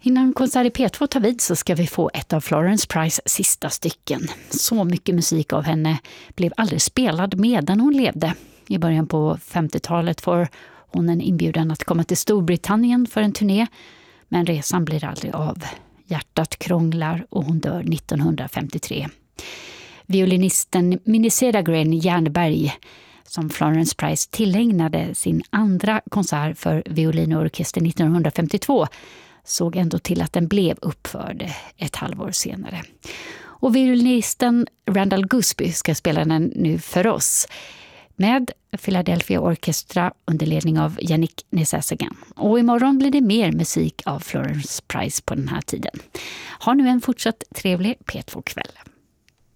Innan konsert i P2 tar vid så ska vi få ett av Florence Price sista stycken. Så mycket musik av henne blev aldrig spelad medan hon levde. I början på 50-talet får hon en inbjudan att komma till Storbritannien för en turné. Men resan blir aldrig av. Hjärtat krånglar och hon dör 1953. Violinisten Minnie Dahlgren Jernberg, som Florence Price tillägnade sin andra konsert för violin och orkester 1952, såg ändå till att den blev uppförd ett halvår senare. Och violinisten Randall Gooseby ska spela den nu för oss med Philadelphia Orchestra under ledning av Yannick Nézet-Séguin. Och imorgon blir det mer musik av Florence Price på den här tiden. Ha nu en fortsatt trevlig P2-kväll.